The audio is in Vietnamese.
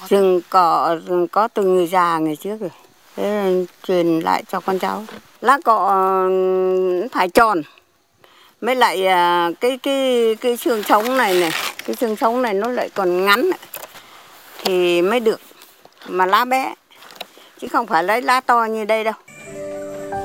Rừng cọ có từ người già ngày trước rồi. Thế là truyền lại cho con cháu. Lá cọ phải tròn. Mới lại cái xương sống này, cái xương sống này nó lại còn ngắn thì mới được. Mà lá bé chứ không phải lấy lá to như đây đâu.